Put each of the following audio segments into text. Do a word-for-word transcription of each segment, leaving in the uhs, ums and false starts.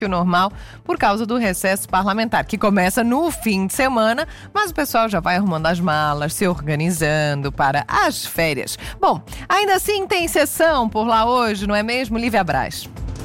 normal por causa do recesso parlamentar, que começa no fim de semana, mas o pessoal já vai arrumando as malas, se organizando para as férias. Bom, ainda assim tem sessão por lá hoje, não é mesmo, Lívia Braz?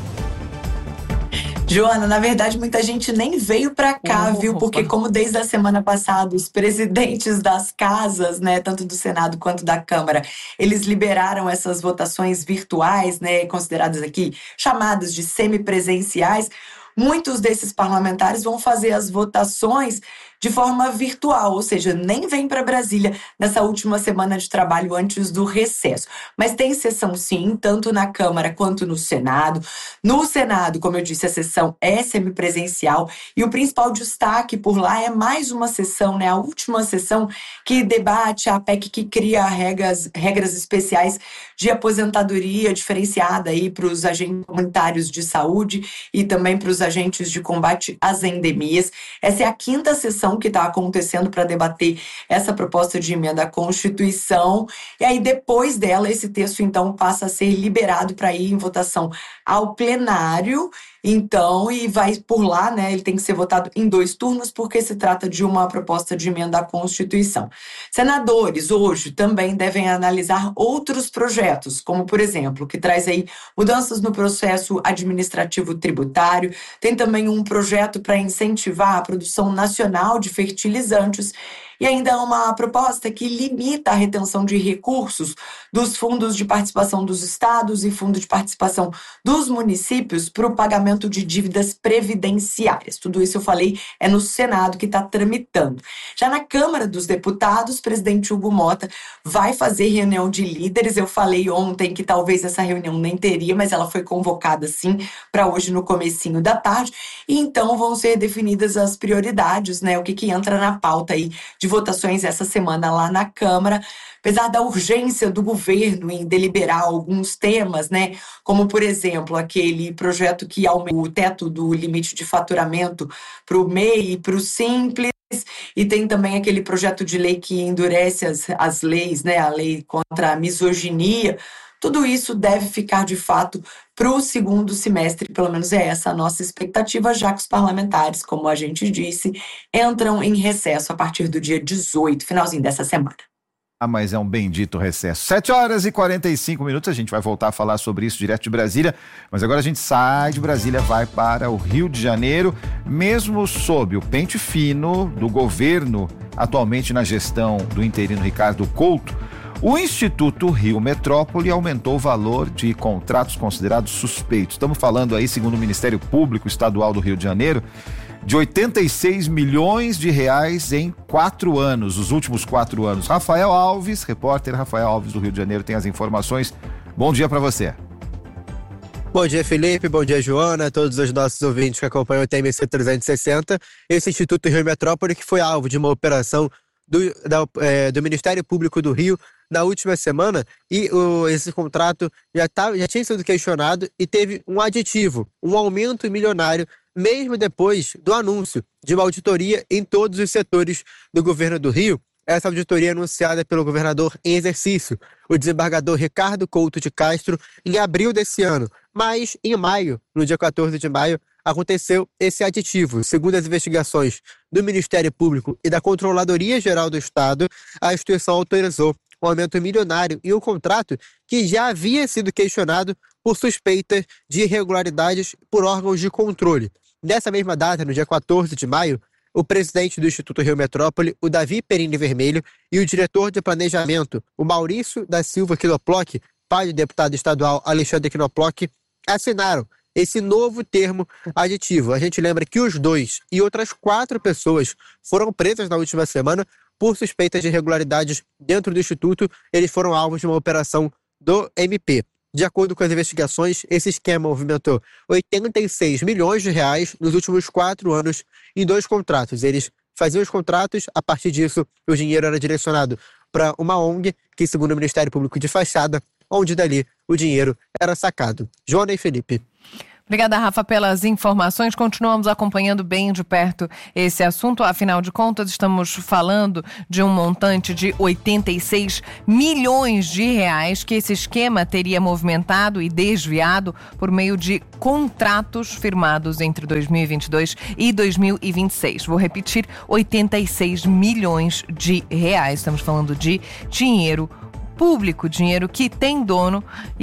Joana, na verdade, muita gente nem veio para cá, Uhum. viu? Porque como desde a semana passada, os presidentes das casas, né, tanto do Senado quanto da Câmara, eles liberaram essas votações virtuais, né, consideradas aqui chamadas de semipresenciais. Muitos desses parlamentares vão fazer as votações de forma virtual, ou seja, nem vem para Brasília nessa última semana de trabalho antes do recesso. Mas tem sessão sim, tanto na Câmara quanto no Senado. No Senado, como eu disse, a sessão é semipresencial e o principal destaque por lá é mais uma sessão, né, a última sessão que debate a P E C que cria regras, regras especiais de aposentadoria diferenciada aí para os agentes comunitários de saúde e também para os agentes de combate às endemias. Essa é a quinta sessão que está acontecendo para debater essa proposta de emenda à Constituição. E aí, depois dela, esse texto, então, passa a ser liberado para ir em votação ao plenário. Então, e vai por lá, né? Ele tem que ser votado em dois turnos, porque se trata de uma proposta de emenda à Constituição. Senadores, hoje, também devem analisar outros projetos, como, por exemplo, que traz aí mudanças no processo administrativo tributário. Tem também um projeto para incentivar a produção nacional de fertilizantes e ainda uma proposta que limita a retenção de recursos dos fundos de participação dos estados e fundo de participação dos municípios para o pagamento de dívidas previdenciárias. Tudo isso eu falei é no Senado que está tramitando. Já na Câmara dos Deputados, o presidente Hugo Motta vai fazer reunião de líderes. Eu falei ontem que talvez essa reunião nem teria, mas ela foi convocada sim para hoje no comecinho da tarde. E então vão ser definidas as prioridades, né? O que, que entra na pauta aí de votações essa semana lá na Câmara, apesar da urgência do governo em deliberar alguns temas, né, como, por exemplo, aquele projeto que aumenta o teto do limite de faturamento para o M E I e para o Simples, e tem também aquele projeto de lei que endurece as, as leis, né, a lei contra a misoginia. Tudo isso deve ficar, de fato, para o segundo semestre, pelo menos é essa a nossa expectativa, já que os parlamentares, como a gente disse, entram em recesso a partir do dia dezoito, finalzinho dessa semana. Ah, mas é um bendito recesso. sete horas e quarenta e cinco minutos, a gente vai voltar a falar sobre isso direto de Brasília, mas agora a gente sai de Brasília, vai para o Rio de Janeiro, mesmo sob o pente fino do governo, atualmente na gestão do interino Ricardo Couto. O Instituto Rio Metrópole aumentou o valor de contratos considerados suspeitos. Estamos falando aí, segundo o Ministério Público Estadual do Rio de Janeiro, de oitenta e seis milhões de reais em quatro anos, os últimos quatro anos. Rafael Alves, repórter Rafael Alves do Rio de Janeiro, tem as informações. Bom dia para você. Bom dia, Felipe. Bom dia, Joana. Todos os nossos ouvintes que acompanham o T M C trezentos e sessenta. Esse Instituto Rio Metrópole que foi alvo de uma operação do, da, é, do Ministério Público do Rio na última semana, e o, esse contrato já, tá, já tinha sido questionado e teve um aditivo, um aumento milionário, mesmo depois do anúncio de uma auditoria em todos os setores do governo do Rio. Essa auditoria é anunciada pelo governador em exercício, o desembargador Ricardo Couto de Castro, em abril desse ano. Mas, em maio, no dia quatorze de maio, aconteceu esse aditivo. Segundo as investigações do Ministério Público e da Controladoria Geral do Estado, a instituição autorizou um aumento milionário em um contrato que já havia sido questionado por suspeitas de irregularidades por órgãos de controle. Nessa mesma data, no dia quatorze de maio, o presidente do Instituto Rio Metrópole, o Davi Perini Vermelho, e o diretor de planejamento, o Maurício da Silva Knoploch, pai do deputado estadual Alexandre Knoploch, assinaram esse novo termo aditivo. A gente lembra que os dois e outras quatro pessoas foram presas na última semana por suspeitas de irregularidades dentro do Instituto. Eles foram alvos de uma operação do M P. De acordo com as investigações, esse esquema movimentou oitenta e seis milhões de reais nos últimos quatro anos em dois contratos. Eles faziam os contratos, a partir disso o dinheiro era direcionado para uma O N G, que segundo o Ministério Público de Fachada, onde dali o dinheiro era sacado. Joana e Felipe. Obrigada, Rafa, pelas informações. Continuamos acompanhando bem de perto esse assunto. Afinal de contas, estamos falando de um montante de oitenta e seis milhões de reais que esse esquema teria movimentado e desviado por meio de contratos firmados entre dois mil e vinte e dois e dois mil e vinte e seis. Vou repetir, oitenta e seis milhões de reais. Estamos falando de dinheiro público, dinheiro que tem dono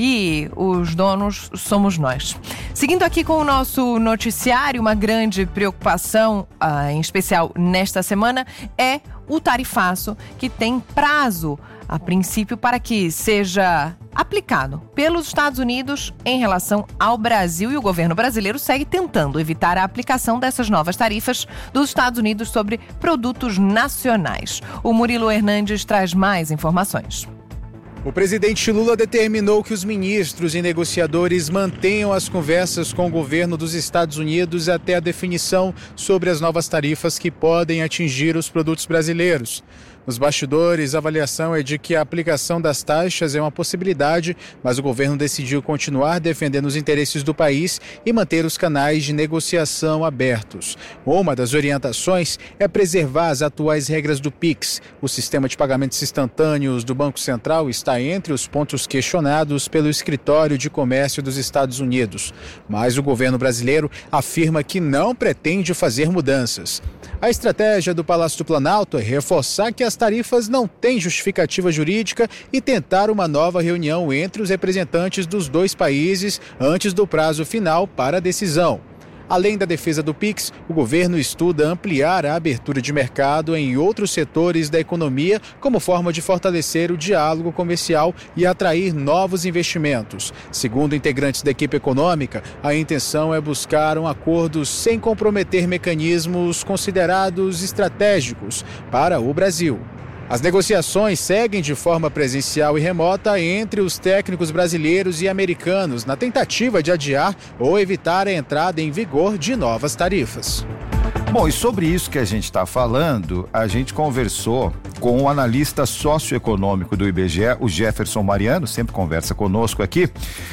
e os donos somos nós. Seguindo aqui com o nosso noticiário, uma grande preocupação, ah, em especial nesta semana, é o tarifaço, que tem prazo, a princípio, para que seja aplicado pelos Estados Unidos em relação ao Brasil, e o governo brasileiro segue tentando evitar a aplicação dessas novas tarifas dos Estados Unidos sobre produtos nacionais. O Murilo Hernandes traz mais informações. O presidente Lula determinou que os ministros e negociadores mantenham as conversas com o governo dos Estados Unidos até a definição sobre as novas tarifas que podem atingir os produtos brasileiros. Nos bastidores, a avaliação é de que a aplicação das taxas é uma possibilidade, mas o governo decidiu continuar defendendo os interesses do país e manter os canais de negociação abertos. Uma das orientações é preservar as atuais regras do Pix. O sistema de pagamentos instantâneos do Banco Central está entre os pontos questionados pelo Escritório de Comércio dos Estados Unidos. Mas o governo brasileiro afirma que não pretende fazer mudanças. A estratégia do Palácio do Planalto é reforçar que as tarifas não têm justificativa jurídica e tentar uma nova reunião entre os representantes dos dois países antes do prazo final para a decisão. Além da defesa do Pix, o governo estuda ampliar a abertura de mercado em outros setores da economia como forma de fortalecer o diálogo comercial e atrair novos investimentos. Segundo integrantes da equipe econômica, a intenção é buscar um acordo sem comprometer mecanismos considerados estratégicos para o Brasil. As negociações seguem de forma presencial e remota entre os técnicos brasileiros e americanos na tentativa de adiar ou evitar a entrada em vigor de novas tarifas. Bom, e sobre isso que a gente está falando, a gente conversou com o analista socioeconômico do I B G E, o Jefferson Mariano, sempre conversa conosco aqui,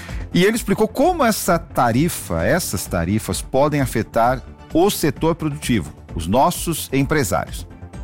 e ele explicou como essa tarifa, essas tarifas podem afetar o setor produtivo, os nossos empresários.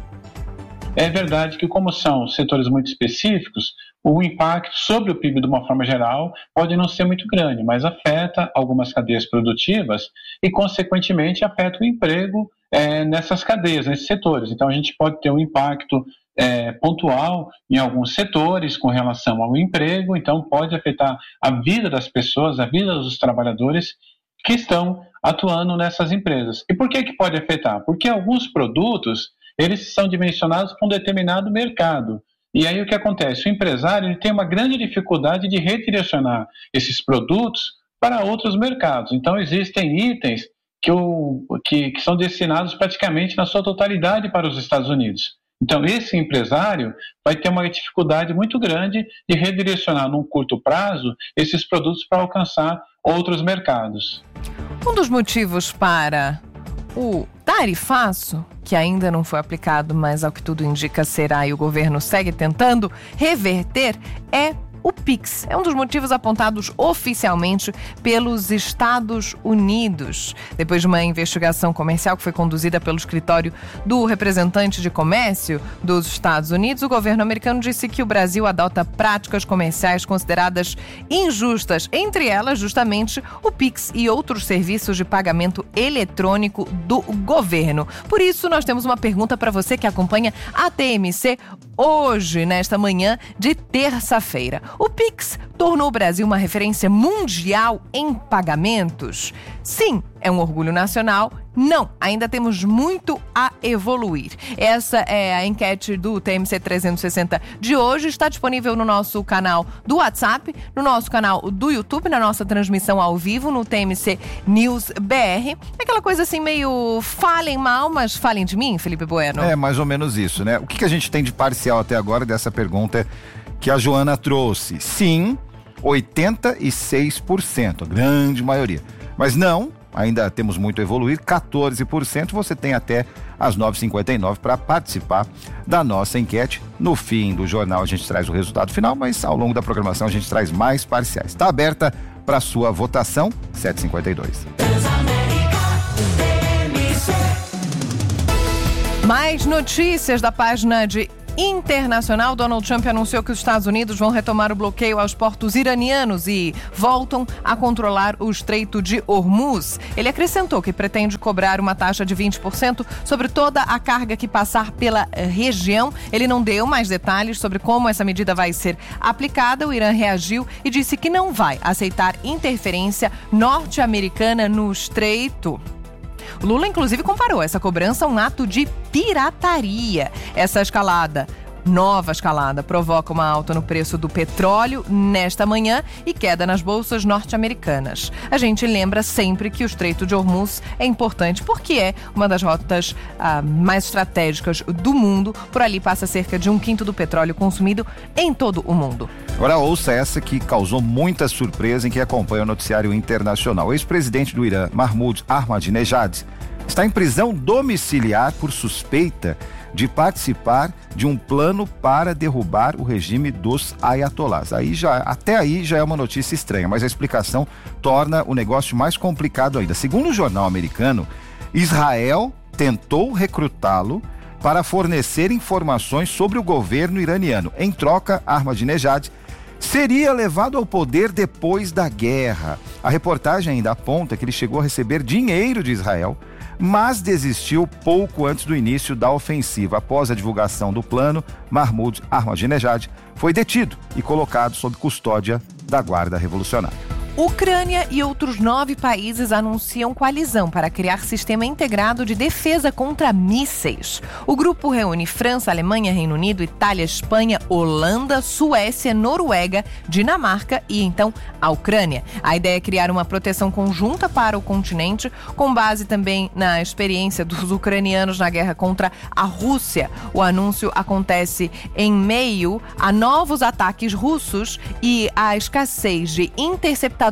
É verdade que, como são setores muito específicos, o impacto sobre o P I B de uma forma geral pode não ser muito grande, mas afeta algumas cadeias produtivas e, consequentemente, afeta o emprego é, nessas cadeias, nesses setores. Então, a gente pode ter um impacto é, pontual em alguns setores com relação ao emprego, então pode afetar a vida das pessoas, a vida dos trabalhadores que estão atuando nessas empresas. E por que que pode afetar? Porque alguns produtos eles são dimensionados para um determinado mercado. E aí o que acontece? O empresário ele tem uma grande dificuldade de redirecionar esses produtos para outros mercados. Então existem itens que, o, que, que são destinados praticamente na sua totalidade para os Estados Unidos. Então esse empresário vai ter uma dificuldade muito grande de redirecionar num curto prazo esses produtos para alcançar outros mercados. Um dos motivos para o tarifaço, que ainda não foi aplicado, mas ao que tudo indica será e o governo segue tentando reverter, é o Pix. É um dos motivos apontados oficialmente pelos Estados Unidos. Depois de uma investigação comercial que foi conduzida pelo escritório do representante de comércio dos Estados Unidos, o governo americano disse que o Brasil adota práticas comerciais consideradas injustas, entre elas justamente o Pix e outros serviços de pagamento eletrônico do governo. Por isso, nós temos uma pergunta para você que acompanha a T M C hoje, nesta manhã de terça-feira. O Pix tornou o Brasil uma referência mundial em pagamentos? Sim, é um orgulho nacional. Não, ainda temos muito a evoluir. Essa é a enquete do T M C trezentos e sessenta de hoje. Está disponível no nosso canal do WhatsApp, no nosso canal do YouTube, na nossa transmissão ao vivo, no T M C News B R. Aquela coisa assim meio falem mal, mas falem de mim, Felipe Bueno. É mais ou menos isso, né? O que, que a gente tem de parcial até agora dessa pergunta que a Joana trouxe? Sim, oitenta e seis por cento, a grande maioria. Mas não, ainda temos muito a evoluir, quatorze por cento. Você tem até às nove e cinquenta e nove para participar da nossa enquete. No fim do jornal a gente traz o resultado final, mas ao longo da programação a gente traz mais parciais. Está aberta para sua votação. sete e cinquenta e dois. Mais notícias da página de internacional. Donald Trump anunciou que os Estados Unidos vão retomar o bloqueio aos portos iranianos e voltam a controlar o Estreito de Hormuz. Ele acrescentou que pretende cobrar uma taxa de vinte por cento sobre toda a carga que passar pela região. Ele não deu mais detalhes sobre como essa medida vai ser aplicada. O Irã reagiu e disse que não vai aceitar interferência norte-americana no Estreito. Lula, inclusive, comparou essa cobrança a um ato de pirataria. Essa escalada, nova escalada, provoca uma alta no preço do petróleo nesta manhã e queda nas bolsas norte-americanas. A gente lembra sempre que o Estreito de Hormuz é importante porque é uma das rotas ah, mais estratégicas do mundo. Por ali passa cerca de um quinto do petróleo consumido em todo o mundo. Agora ouça essa que causou muita surpresa em quem acompanha o noticiário internacional. O ex-presidente do Irã, Mahmoud Ahmadinejad, está em prisão domiciliar por suspeita de participar de um plano para derrubar o regime dos ayatolás. Aí já, até aí já é uma notícia estranha, mas a explicação torna o negócio mais complicado ainda. Segundo o jornal americano, Israel tentou recrutá-lo para fornecer informações sobre o governo iraniano. Em troca, Ahmadinejad seria levado ao poder depois da guerra. A reportagem ainda aponta que ele chegou a receber dinheiro de Israel, mas desistiu pouco antes do início da ofensiva. Após a divulgação do plano, Mahmoud Ahmadinejad foi detido e colocado sob custódia da Guarda Revolucionária. Ucrânia e outros nove países anunciam coalizão para criar sistema integrado de defesa contra mísseis. O grupo reúne França, Alemanha, Reino Unido, Itália, Espanha, Holanda, Suécia, Noruega, Dinamarca e, então, a Ucrânia. A ideia é criar uma proteção conjunta para o continente, com base também na experiência dos ucranianos na guerra contra a Rússia. O anúncio acontece em meio a novos ataques russos e a escassez de interceptações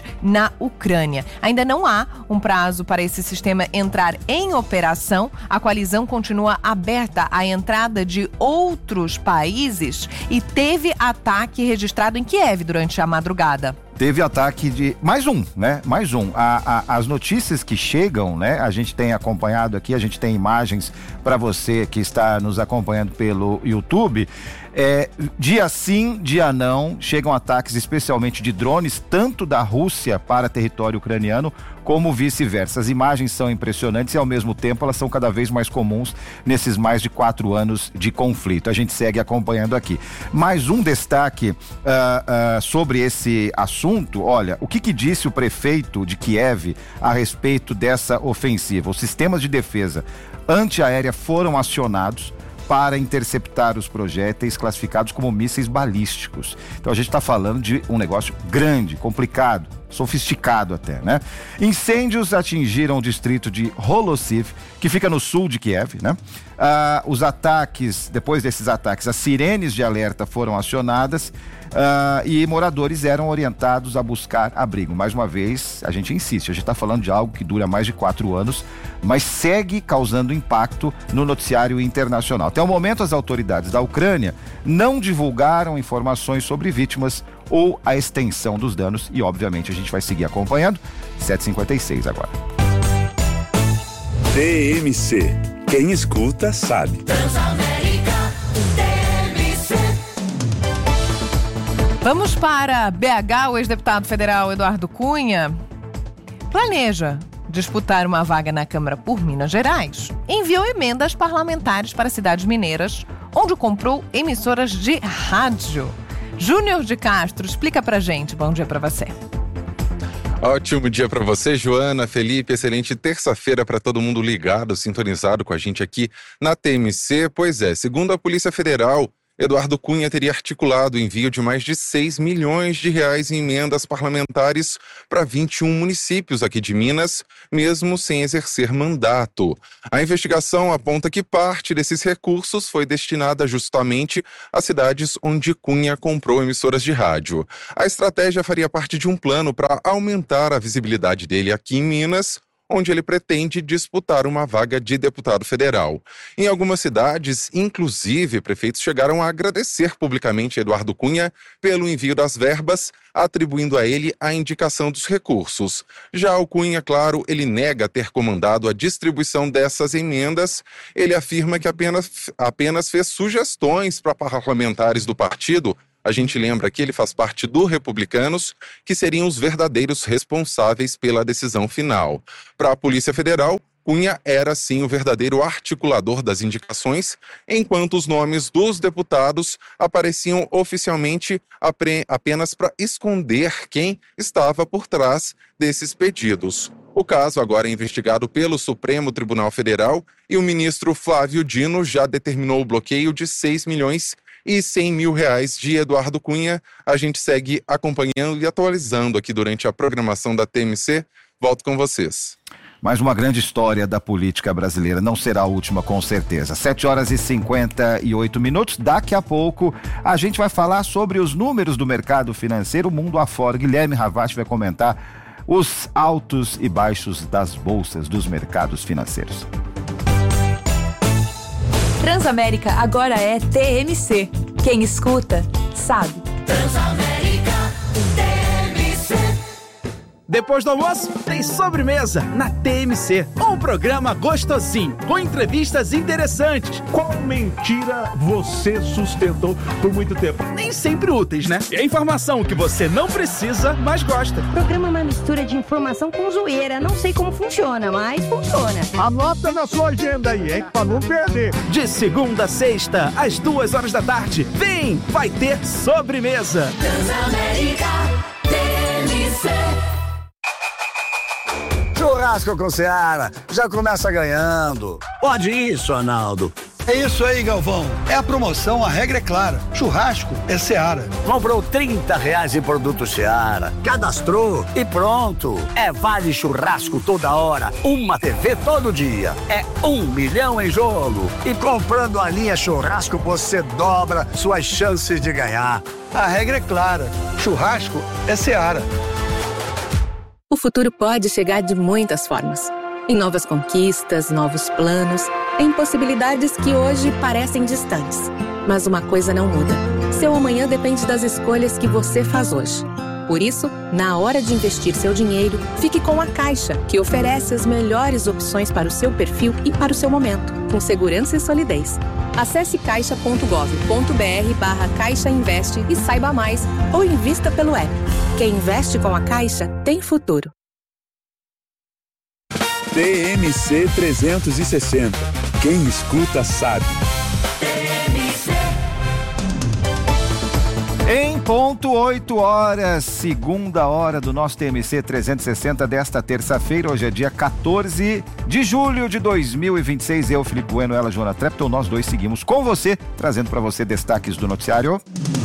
na Ucrânia. Ainda não há um prazo para esse sistema entrar em operação. A coalizão continua aberta à entrada de outros países e teve ataque registrado em Kiev durante a madrugada. Teve ataque de... Mais um, né? Mais um. A, a, as notícias que chegam, né? A gente tem acompanhado aqui, a gente tem imagens para você que está nos acompanhando pelo YouTube. É, dia sim, dia não, chegam ataques especialmente de drones, tanto da Rússia para território ucraniano, como vice-versa. As imagens são impressionantes e, ao mesmo tempo, elas são cada vez mais comuns nesses mais de quatro anos de conflito. A gente segue acompanhando aqui. Mais um destaque uh, uh, sobre esse assunto. Olha, o que, que disse o prefeito de Kiev a respeito dessa ofensiva? Os sistemas de defesa antiaérea foram acionados para interceptar os projéteis classificados como mísseis balísticos. Então a gente está falando de um negócio grande, complicado, sofisticado até, né? Incêndios atingiram o distrito de Holosiv, que fica no sul de Kiev, né? Ah, os ataques, depois desses ataques, as sirenes de alerta foram acionadas ah, e moradores eram orientados a buscar abrigo. Mais uma vez, a gente insiste, a gente está falando de algo que dura mais de quatro anos, mas segue causando impacto no noticiário internacional. Até o momento, as autoridades da Ucrânia não divulgaram informações sobre vítimas ou a extensão dos danos e, obviamente, a gente vai seguir acompanhando. sete e cinquenta e seis agora. T M C. Quem escuta sabe. Transamérica T M C. Vamos para B H. O ex-deputado federal Eduardo Cunha planeja disputar uma vaga na Câmara por Minas Gerais. Enviou emendas parlamentares para cidades mineiras, onde comprou emissoras de rádio. Júnior de Castro, explica pra gente. Bom dia pra você. Ótimo dia para você, Joana, Felipe, excelente terça-feira para todo mundo ligado, sintonizado com a gente aqui na T M C. Pois é, segundo a Polícia Federal, Eduardo Cunha teria articulado o envio de mais de seis milhões de reais em emendas parlamentares para vinte e um municípios aqui de Minas, mesmo sem exercer mandato. A investigação aponta que parte desses recursos foi destinada justamente a cidades onde Cunha comprou emissoras de rádio. A estratégia faria parte de um plano para aumentar a visibilidade dele aqui em Minas, onde ele pretende disputar uma vaga de deputado federal. Em algumas cidades, inclusive, prefeitos chegaram a agradecer publicamente Eduardo Cunha pelo envio das verbas, atribuindo a ele a indicação dos recursos. Já o Cunha, claro, ele nega ter comandado a distribuição dessas emendas. Ele afirma que apenas, apenas fez sugestões para parlamentares do partido. A gente lembra que ele faz parte do Republicanos, que seriam os verdadeiros responsáveis pela decisão final. Para a Polícia Federal, Cunha era, sim, o verdadeiro articulador das indicações, enquanto os nomes dos deputados apareciam oficialmente apenas para esconder quem estava por trás desses pedidos. O caso agora é investigado pelo Supremo Tribunal Federal e o ministro Flávio Dino já determinou o bloqueio de seis milhões e cem mil reais de Eduardo Cunha. A gente segue acompanhando e atualizando aqui durante a programação da T M C. Volto com vocês. Mais uma grande história da política brasileira, não será a última com certeza. sete horas e cinquenta e oito minutos, daqui a pouco a gente vai falar sobre os números do mercado financeiro mundo afora. Guilherme Ravach vai comentar os altos e baixos das bolsas dos mercados financeiros. Transamérica agora é T M C. Quem escuta, sabe. Transamérica, T M C. Depois do almoço, tem sobremesa na T M C. Um programa gostosinho, com entrevistas interessantes. Qual mentira você sustentou por muito tempo? Nem sempre úteis, né? E a informação que você não precisa, mas gosta. O programa é uma mistura de informação com zoeira. Não sei como funciona, mas funciona. Anota na sua agenda aí, hein? Pra não perder. De segunda a sexta, às duas horas da tarde. Vem, vai ter sobremesa. Transamérica, T M C. Churrasco com Seara, já começa ganhando. Pode isso, Arnaldo. É isso aí, Galvão. É a promoção, a regra é clara. Churrasco é Seara. Comprou trinta reais em produto Seara, cadastrou e pronto. É vale churrasco toda hora, uma T V todo dia. É um milhão em jogo. E comprando a linha churrasco, você dobra suas chances de ganhar. A regra é clara. Churrasco é Seara. O futuro pode chegar de muitas formas. Em novas conquistas, novos planos, em possibilidades que hoje parecem distantes. Mas uma coisa não muda. Seu amanhã depende das escolhas que você faz hoje. Por isso, na hora de investir seu dinheiro, fique com a Caixa, que oferece as melhores opções para o seu perfil e para o seu momento, com segurança e solidez. Acesse caixa ponto gov ponto br barra Caixa Investe e saiba mais, ou invista pelo app. Quem investe com a Caixa tem futuro. T M C trezentos e sessenta. Quem escuta sabe. Em ponto oito horas, segunda hora do nosso T M C trezentos e sessenta desta terça-feira. Hoje é dia quatorze de julho de dois mil e vinte e seis. Eu, Felipe Bueno, ela, Joana Trepton, nós dois seguimos com você, trazendo para você destaques do noticiário.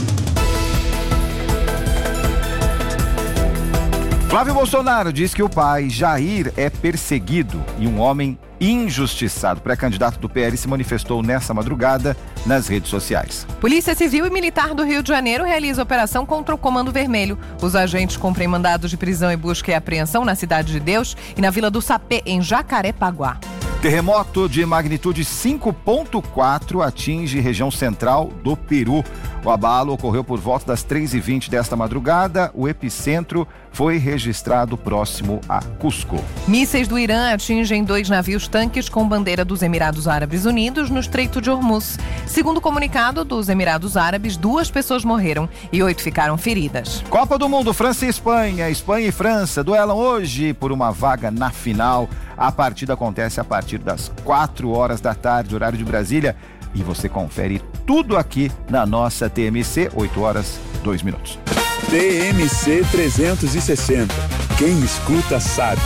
Flávio Bolsonaro diz que o pai, Jair, é perseguido e um homem injustiçado. Pré-candidato do P L se manifestou nessa madrugada nas redes sociais. Polícia Civil e Militar do Rio de Janeiro realiza operação contra o Comando Vermelho. Os agentes cumprem mandados de prisão e busca e apreensão na Cidade de Deus e na Vila do Sapé, em Jacarepaguá. Terremoto de magnitude cinco ponto quatro atinge região central do Peru. O abalo ocorreu por volta das três e vinte desta madrugada. O epicentro foi registrado próximo a Cusco. Mísseis do Irã atingem dois navios-tanques com bandeira dos Emirados Árabes Unidos no Estreito de Hormuz. Segundo o comunicado dos Emirados Árabes, duas pessoas morreram e oito ficaram feridas. Copa do Mundo, França e Espanha. Espanha e França duelam hoje por uma vaga na final. A partida acontece a partir das quatro horas da tarde, horário de Brasília. E você confere tudo aqui na nossa T M C, oito horas, dois minutos. T M C trezentos e sessenta. Quem escuta sabe.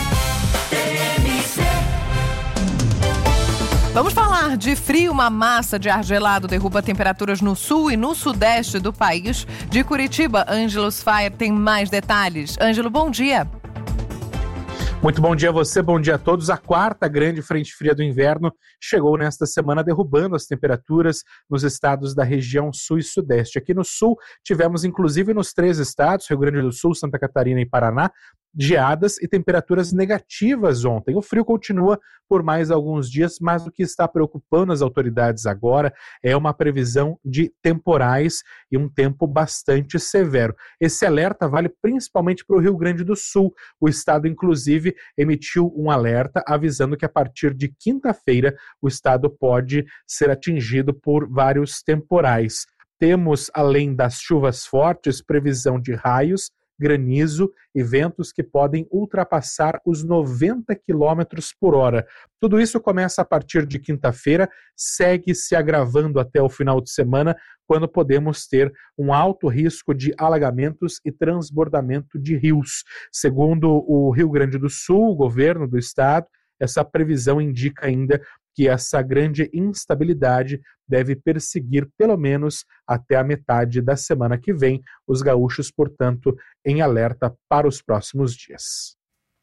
Vamos falar de frio. Uma massa de ar gelado derruba temperaturas no sul e no sudeste do país. De Curitiba, Ângelo Sfayer tem mais detalhes. Ângelo, bom dia. Muito bom dia a você, bom dia a todos. A quarta grande frente fria do inverno chegou nesta semana derrubando as temperaturas nos estados da região sul e sudeste. Aqui no sul tivemos inclusive nos três estados, Rio Grande do Sul, Santa Catarina e Paraná, geadas e temperaturas negativas ontem. O frio continua por mais alguns dias, mas o que está preocupando as autoridades agora é uma previsão de temporais e um tempo bastante severo. Esse alerta vale principalmente para o Rio Grande do Sul. O estado, inclusive, emitiu um alerta avisando que a partir de quinta-feira o estado pode ser atingido por vários temporais. Temos, além das chuvas fortes, previsão de raios, granizo e ventos que podem ultrapassar os noventa quilômetros por hora. Tudo isso começa a partir de quinta-feira, segue se agravando até o final de semana, quando podemos ter um alto risco de alagamentos e transbordamento de rios. Segundo o Rio Grande do Sul, o governo do estado, essa previsão indica ainda que essa grande instabilidade deve perseguir pelo menos até a metade da semana que vem. Os gaúchos, portanto, em alerta para os próximos dias.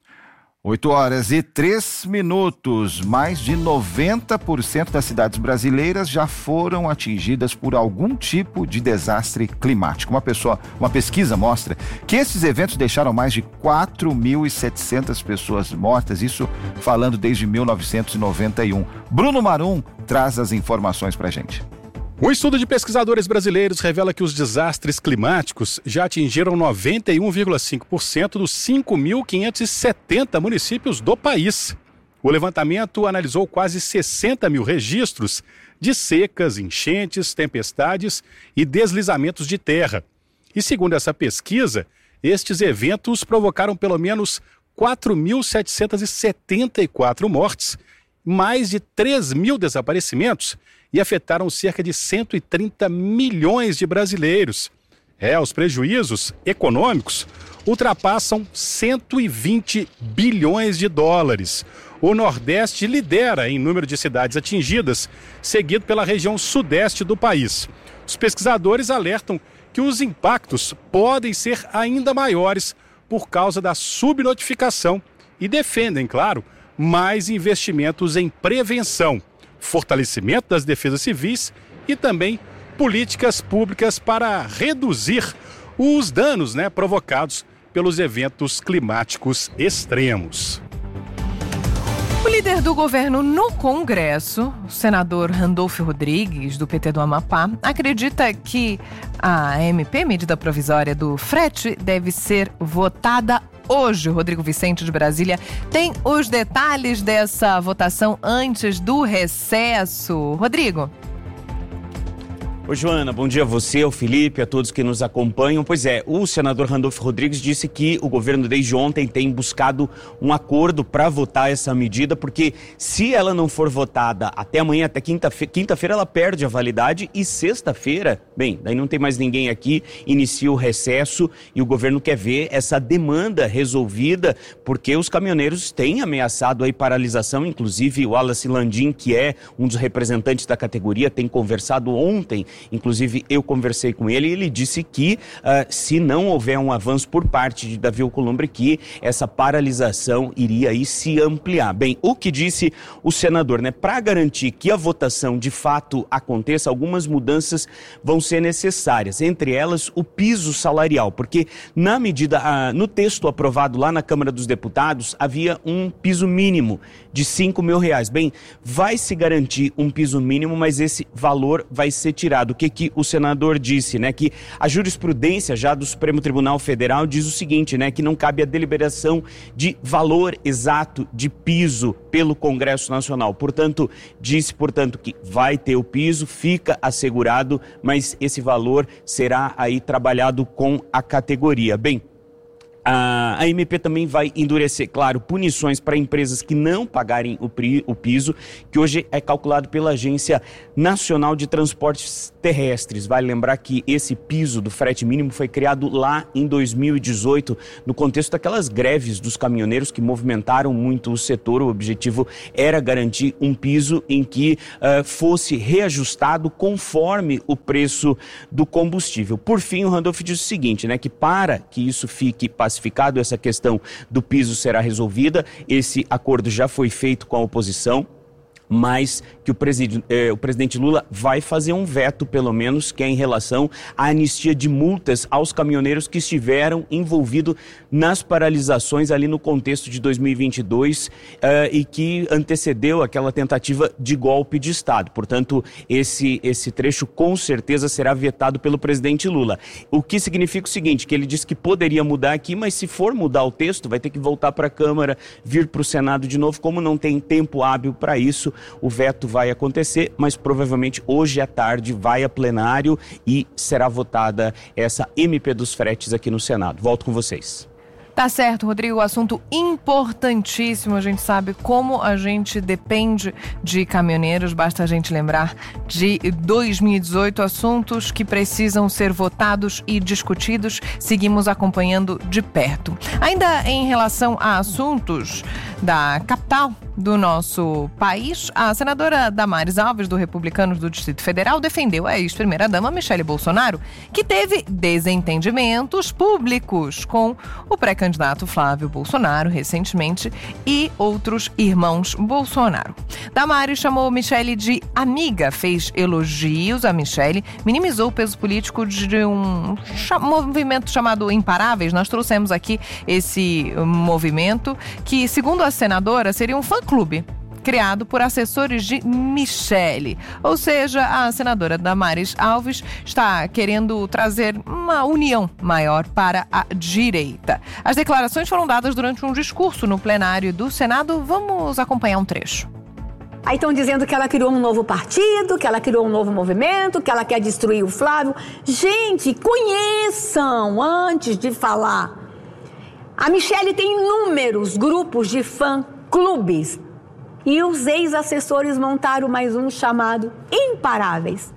oito horas e três minutos. Mais de noventa por cento das cidades brasileiras já foram atingidas por algum tipo de desastre climático. Uma, pessoa, uma pesquisa mostra que esses eventos deixaram mais de quatro mil e setecentas pessoas mortas, isso falando desde mil novecentos e noventa e um. Bruno Marum traz as informações pra gente. Um estudo de pesquisadores brasileiros revela que os desastres climáticos já atingiram noventa e um vírgula cinco por cento dos cinco mil quinhentos e setenta municípios do país. O levantamento analisou quase sessenta mil registros de secas, enchentes, tempestades e deslizamentos de terra. E segundo essa pesquisa, estes eventos provocaram pelo menos quatro mil setecentas e setenta e quatro mortes, mais de três mil desaparecimentos e afetaram cerca de cento e trinta milhões de brasileiros. É, os prejuízos econômicos ultrapassam cento e vinte bilhões de dólares. O Nordeste lidera em número de cidades atingidas, seguido pela região sudeste do país. Os pesquisadores alertam que os impactos podem ser ainda maiores por causa da subnotificação e defendem, claro, mais investimentos em prevenção, fortalecimento das defesas civis e também políticas públicas para reduzir os danos, né, provocados pelos eventos climáticos extremos. O líder do governo no Congresso, o senador Randolfo Rodrigues, do P T do Amapá, acredita que a M P, medida provisória do frete, deve ser votada hoje. Rodrigo Vicente, de Brasília, tem os detalhes dessa votação antes do recesso. Rodrigo. Oi, Joana, bom dia a você, ao Felipe, a todos que nos acompanham. Pois é, o senador Randolfo Rodrigues disse que o governo desde ontem tem buscado um acordo para votar essa medida, porque se ela não for votada até amanhã, até quinta-feira, quinta-feira ela perde a validade e sexta-feira, bem, daí não tem mais ninguém aqui, inicia o recesso e o governo quer ver essa demanda resolvida, porque os caminhoneiros têm ameaçado aí paralisação, inclusive o Wallace Landim, que é um dos representantes da categoria, tem conversado ontem. Inclusive, eu conversei com ele e ele disse que uh, se não houver um avanço por parte de Davi Alcolumbre, que essa paralisação iria aí se ampliar. Bem, o que disse o senador, né? Para garantir que a votação de fato aconteça, algumas mudanças vão ser necessárias. Entre elas, o piso salarial, porque na medida, uh, no texto aprovado lá na Câmara dos Deputados, havia um piso mínimo de cinco mil reais. Bem, vai se garantir um piso mínimo, mas esse valor vai ser tirado. O que, que o senador disse, né? Que a jurisprudência já do Supremo Tribunal Federal diz o seguinte, né? Que não cabe a deliberação de valor exato de piso pelo Congresso Nacional. Portanto, disse, portanto, que vai ter o piso, fica assegurado, mas esse valor será aí trabalhado com a categoria. Bem, a M P também vai endurecer, claro, punições para empresas que não pagarem o, pri, o piso, que hoje é calculado pela Agência Nacional de Transportes Terrestres. Vale lembrar que esse piso do frete mínimo foi criado lá em dois mil e dezoito, no contexto daquelas greves dos caminhoneiros que movimentaram muito o setor. O objetivo era garantir um piso em que uh, fosse reajustado conforme o preço do combustível. Por fim, o Randolph diz o seguinte, né, que para que isso fique pacificado, essa questão do piso será resolvida. Esse acordo já foi feito com a oposição. mas que o, presidi- eh, o presidente Lula vai fazer um veto, pelo menos, que é em relação à anistia de multas aos caminhoneiros que estiveram envolvidos nas paralisações ali no contexto de dois mil e vinte e dois uh, e que antecedeu aquela tentativa de golpe de Estado. Portanto, esse, esse trecho com certeza será vetado pelo presidente Lula. O que significa o seguinte, que ele disse que poderia mudar aqui, mas se for mudar o texto, vai ter que voltar para a Câmara, vir para o Senado de novo. Como não tem tempo hábil para isso, o veto vai acontecer, mas provavelmente hoje à tarde vai a plenário e será votada essa M P dos fretes aqui no Senado. Volto com vocês. Tá certo, Rodrigo, assunto importantíssimo. A gente sabe como a gente depende de caminhoneiros, basta a gente lembrar de dois mil e dezoito, assuntos que precisam ser votados e discutidos. Seguimos acompanhando de perto. Ainda em relação a assuntos da capital do nosso país, a senadora Damares Alves, do Republicanos do Distrito Federal, defendeu a ex-primeira-dama Michele Bolsonaro, que teve desentendimentos públicos com o pré-candidato Flávio Bolsonaro recentemente e outros irmãos Bolsonaro. Damares chamou Michele de amiga, fez elogios a Michele, minimizou o peso político de um movimento chamado Imparáveis. Nós trouxemos aqui esse movimento que, segundo a senadora, seria um fã-clube criado por assessores de Michele. Ou seja, a senadora Damares Alves está querendo trazer uma união maior para a direita. As declarações foram dadas durante um discurso no plenário do Senado. Vamos acompanhar um trecho. Aí estão dizendo que ela criou um novo partido, que ela criou um novo movimento, que ela quer destruir o Flávio. Gente, conheçam antes de falar. A Michele tem inúmeros grupos de fã-clubes. E os ex-assessores montaram mais um chamado Imparáveis.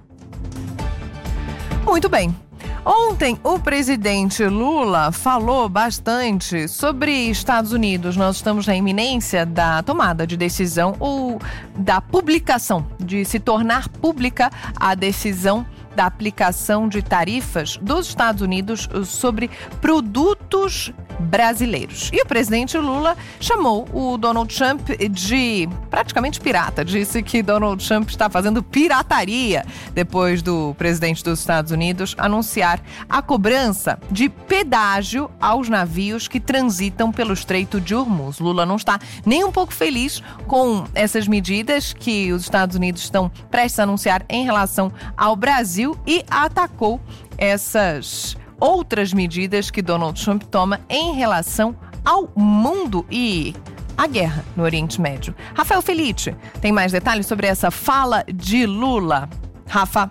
Muito bem. Ontem, o presidente Lula falou bastante sobre Estados Unidos. Nós estamos na iminência da tomada de decisão ou da publicação, de se tornar pública a decisão da aplicação de tarifas dos Estados Unidos sobre produtos brasileiros. E o presidente Lula chamou o Donald Trump de praticamente pirata. Disse que Donald Trump está fazendo pirataria depois do presidente dos Estados Unidos anunciar a cobrança de pedágio aos navios que transitam pelo Estreito de Hormuz. Lula não está nem um pouco feliz com essas medidas que os Estados Unidos estão prestes a anunciar em relação ao Brasil e atacou essas outras medidas que Donald Trump toma em relação ao mundo e à guerra no Oriente Médio. Rafael Felice tem mais detalhes sobre essa fala de Lula. Rafa.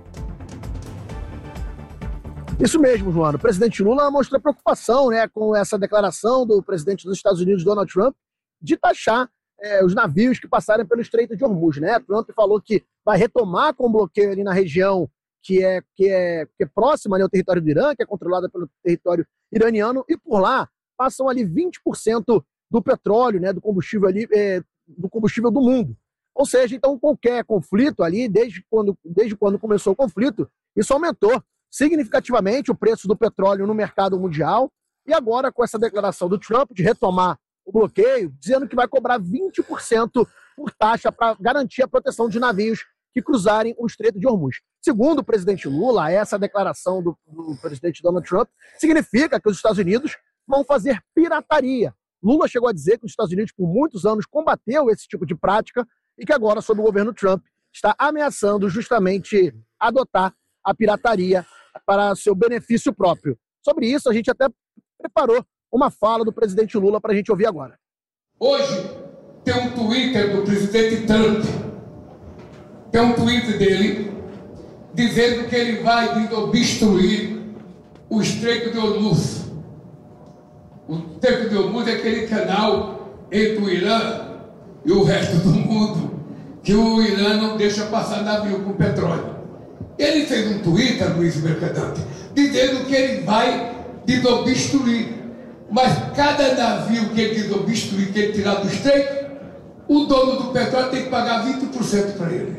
Isso mesmo, Joana. O presidente Lula mostrou preocupação, né, com essa declaração do presidente dos Estados Unidos, Donald Trump, de taxar é, os navios que passarem pelo Estreito de Hormuz, né? Trump falou que vai retomar com o bloqueio ali na região que é, que é, que é próxima, né, ao território do Irã, que é controlada pelo território iraniano, e por lá passam ali vinte por cento do petróleo, né, do combustível ali, é, do combustível do mundo. Ou seja, então qualquer conflito ali, desde quando, desde quando começou o conflito, isso aumentou significativamente o preço do petróleo no mercado mundial, e agora com essa declaração do Trump de retomar o bloqueio, dizendo que vai cobrar vinte por cento por taxa para garantir a proteção de navios que cruzarem o Estreito de Hormuz. Segundo o presidente Lula, essa declaração do, do presidente Donald Trump significa que os Estados Unidos vão fazer pirataria. Lula chegou a dizer que os Estados Unidos, por muitos anos, combateu esse tipo de prática e que agora, sob o governo Trump, está ameaçando justamente adotar a pirataria para seu benefício próprio. Sobre isso, a gente até preparou uma fala do presidente Lula para a gente ouvir agora. Hoje tem um Twitter do presidente Trump. Tem um tweet dele dizendo que ele vai obstruir o Estreito de Hormuz. O Estreito de Hormuz é aquele canal entre o Irã e o resto do mundo que o Irã não deixa passar navio com petróleo. Ele fez um Twitter, Luiz Mercadante, dizendo que ele vai desobstruir. Mas cada navio que ele desobstruir, que ele tirar do Estreito, o dono do petróleo tem que pagar vinte por cento para ele.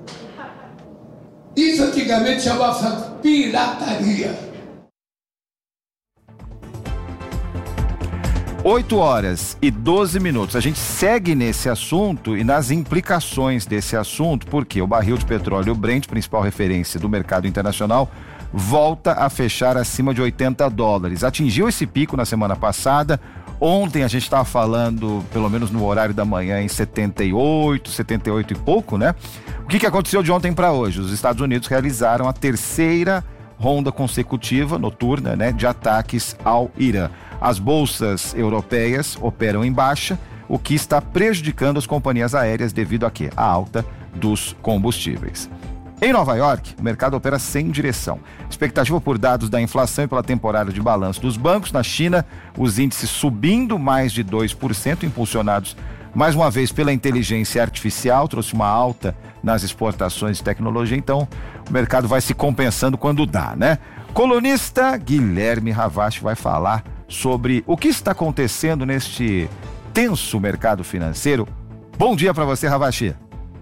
Isso antigamente chamava pirataria. oito horas e doze minutos. A gente segue nesse assunto e nas implicações desse assunto, porque o barril de petróleo Brent, principal referência do mercado internacional, volta a fechar acima de oitenta dólares. Atingiu esse pico na semana passada. Ontem a gente estava falando, pelo menos no horário da manhã, em setenta e oito, setenta e oito e pouco, né? O que, que aconteceu de ontem para hoje? Os Estados Unidos realizaram a terceira ronda consecutiva, noturna, né, de ataques ao Irã. As bolsas europeias operam em baixa, o que está prejudicando as companhias aéreas devido a quê? A alta dos combustíveis. Em Nova York, o mercado opera sem direção. Expectativa por dados da inflação e pela temporada de balanço dos bancos. Na China, os índices subindo mais de dois por cento, impulsionados mais uma vez pela inteligência artificial, trouxe uma alta nas exportações de tecnologia, então o mercado vai se compensando quando dá, né? Colunista Guilherme Ravache vai falar sobre o que está acontecendo neste tenso mercado financeiro. Bom dia para você, Ravache.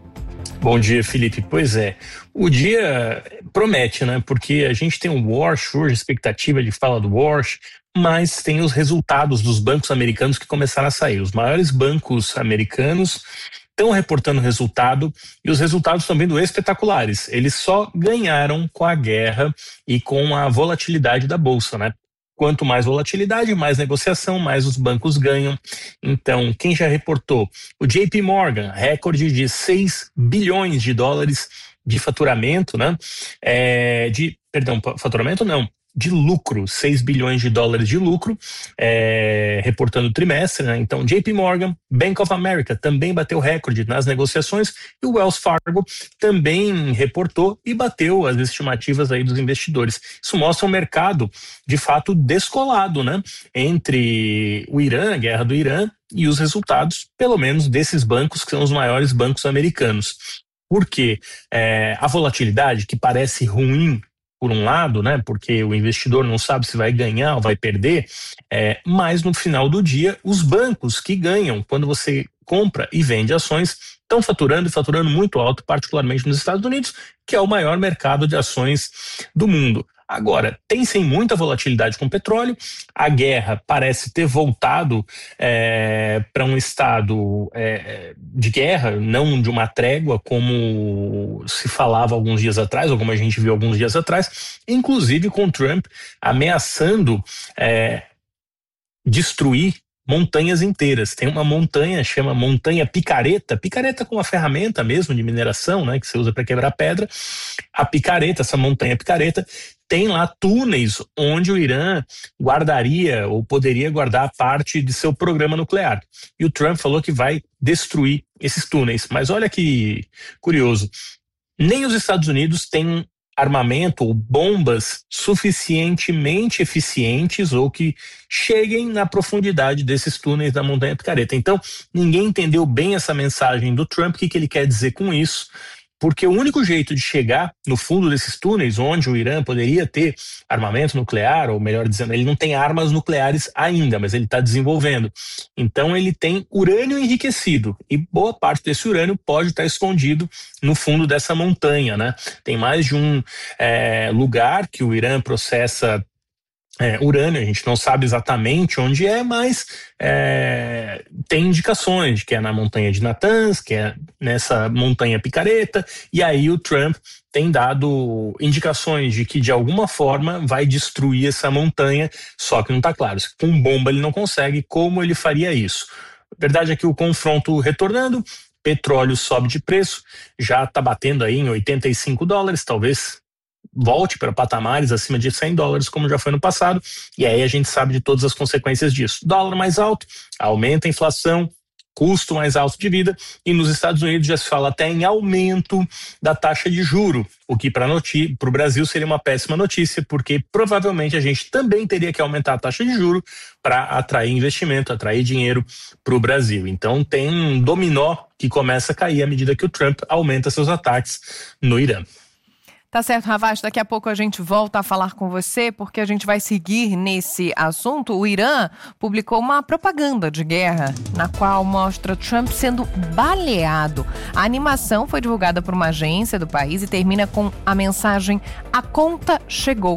Bom dia, Felipe. Pois é, o dia promete, né? Porque a gente tem o Warsh, hoje a expectativa de fala do Warsh, mas tem os resultados dos bancos americanos que começaram a sair. Os maiores bancos americanos estão reportando resultado e os resultados estão vindo espetaculares. Eles só ganharam com a guerra e com a volatilidade da bolsa, né? Quanto mais volatilidade, mais negociação, mais os bancos ganham. Então, quem já reportou? O J P Morgan, recorde de seis bilhões de dólares de faturamento, né? É, de, perdão, faturamento não, de lucro, seis bilhões de dólares de lucro, é, reportando o trimestre, né? Então, J P Morgan, Bank of America também bateu recorde nas negociações e o Wells Fargo também reportou e bateu as estimativas aí dos investidores. Isso mostra um mercado, de fato, descolado, né? Entre o Irã, a guerra do Irã, e os resultados, pelo menos, desses bancos que são os maiores bancos americanos. Porque é, a volatilidade, que parece ruim, por um lado, né, porque o investidor não sabe se vai ganhar ou vai perder, é, mas no final do dia, os bancos que ganham, quando você compra e vende ações, estão faturando e faturando muito alto, particularmente nos Estados Unidos, que é o maior mercado de ações do mundo. Agora, tem sim muita volatilidade com o petróleo, a guerra parece ter voltado é, para um estado é, de guerra, não de uma trégua, como se falava alguns dias atrás, ou como a gente viu alguns dias atrás, inclusive com Trump ameaçando é, destruir montanhas inteiras. Tem uma montanha, chama Montanha Picareta, picareta com uma ferramenta mesmo de mineração, né, que você usa para quebrar pedra. A picareta, essa montanha picareta, tem lá túneis onde o Irã guardaria ou poderia guardar parte de seu programa nuclear. E o Trump falou que vai destruir esses túneis. Mas olha que curioso, nem os Estados Unidos têm armamento ou bombas suficientemente eficientes ou que cheguem na profundidade desses túneis da Montanha Picareta. Então, ninguém entendeu bem essa mensagem do Trump, o que, que ele quer dizer com isso, porque o único jeito de chegar no fundo desses túneis, onde o Irã poderia ter armamento nuclear, ou melhor dizendo, ele não tem armas nucleares ainda, mas ele está desenvolvendo. Então ele tem urânio enriquecido, e boa parte desse urânio pode estar escondido no fundo dessa montanha, né? Tem mais de um é, lugar que o Irã processa É, urânio, a gente não sabe exatamente onde é, mas é, tem indicações de que é na montanha de Natanz, que é nessa montanha Picareta, e aí o Trump tem dado indicações de que de alguma forma vai destruir essa montanha, só que não está claro, com bomba ele não consegue, como ele faria isso? A verdade é que o confronto retornando, petróleo sobe de preço, já está batendo aí em oitenta e cinco dólares, talvez volte para patamares acima de cem dólares, como já foi no passado, e aí a gente sabe de todas as consequências disso. Dólar mais alto, aumenta a inflação, custo mais alto de vida, e nos Estados Unidos já se fala até em aumento da taxa de juro, o que para o Brasil seria uma péssima notícia, porque provavelmente a gente também teria que aumentar a taxa de juro para atrair investimento, atrair dinheiro para o Brasil. Então tem um dominó que começa a cair à medida que o Trump aumenta seus ataques no Irã. Tá certo, Ravache, daqui a pouco a gente volta a falar com você, porque a gente vai seguir nesse assunto. O Irã publicou uma propaganda de guerra, na qual mostra Trump sendo baleado. A animação foi divulgada por uma agência do país e termina com a mensagem: "A conta chegou".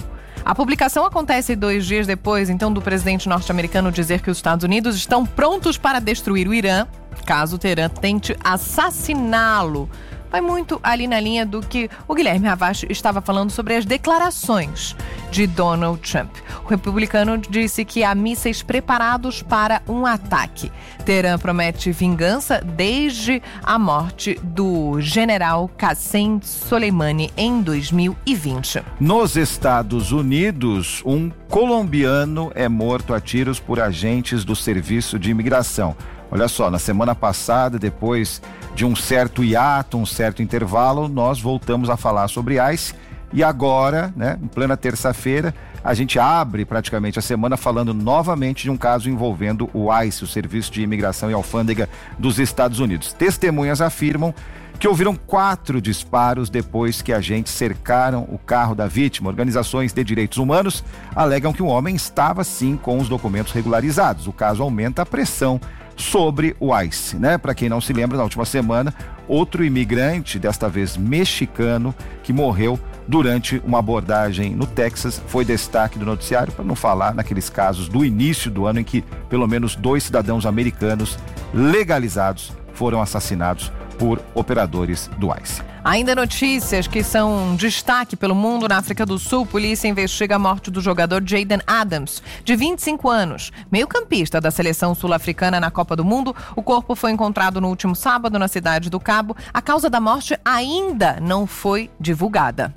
A publicação acontece dois dias depois, então, do presidente norte-americano dizer que os Estados Unidos estão prontos para destruir o Irã, caso Teherã tente assassiná-lo. Vai muito ali na linha do que o Guilherme Ravache estava falando sobre as declarações de Donald Trump. O republicano disse que há mísseis preparados para um ataque. Teherã promete vingança desde a morte do general Qassem Soleimani em dois mil e vinte. Nos Estados Unidos, um colombiano é morto a tiros por agentes do Serviço de Imigração. Olha só, na semana passada, depois de um certo hiato, um certo intervalo, nós voltamos a falar sobre ICE e agora, né, em plena terça-feira, a gente abre praticamente a semana falando novamente de um caso envolvendo o ICE, o Serviço de Imigração e Alfândega dos Estados Unidos. Testemunhas afirmam que ouviram quatro disparos depois que agentes cercaram o carro da vítima. Organizações de direitos humanos alegam que o homem estava sim com os documentos regularizados. O caso aumenta a pressão sobre o ICE, né? Para quem não se lembra, na última semana, outro imigrante, desta vez mexicano, que morreu durante uma abordagem no Texas, foi destaque do noticiário, para não falar naqueles casos do início do ano em que pelo menos dois cidadãos americanos legalizados foram assassinados por operadores do ICE. Ainda notícias que são destaque pelo mundo. Na África do Sul, polícia investiga a morte do jogador Jaden Adams, de vinte e cinco anos, meio-campista da seleção sul-africana na Copa do Mundo. O corpo foi encontrado no último sábado na cidade do Cabo. A causa da morte ainda não foi divulgada.